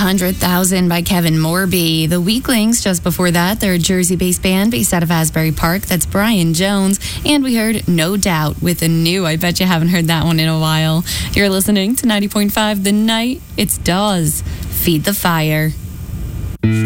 100,000 by Kevin Morby. The Weaklings, just before that, they're a Jersey-based band based out of Asbury Park. That's Brian Jones. And we heard No Doubt with a new. I bet you haven't heard that one in a while. You're listening to 90.5 The Night. It's Dawes. Feed the Fire.